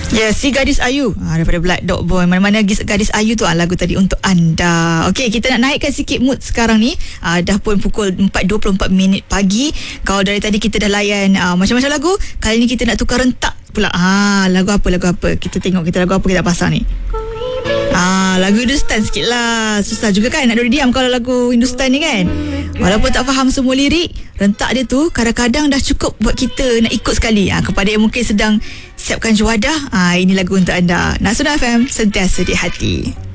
Ya, Si Gadis Ayu daripada Black Dog Boy. Mana-mana Gadis Ayu tu lagu tadi untuk anda. Okey, kita nak naikkan sikit mood sekarang ni. Dah pun pukul 4.24 pagi. Kalau dari tadi kita dah layan macam-macam lagu, kali ni kita nak tukar rentak pula. Lagu apa? Kita tengok lagu apa kita pasang ni. Lagu Hindustan sikit lah. Susah juga kan nak duduk diam kalau lagu Hindustan ni kan. Walaupun tak faham semua lirik, rentak dia tu kadang-kadang dah cukup buat kita nak ikut sekali. Kepada yang mungkin sedang siapkan juadah, ini lagu untuk anda. Nasional FM, sentiasa di hati.